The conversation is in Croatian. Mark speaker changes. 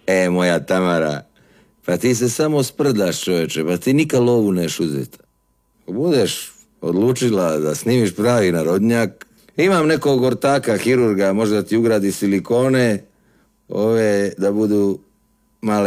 Speaker 1: Moja Tamara, pa ti se samo sprdaš, čoveče, pa ti nikad lovu neš uzeti. Budeš odlučila da snimiš pravi narodnjak, imam nekog ortaka, hirurga, možda ti ugradi silikone, ove da budu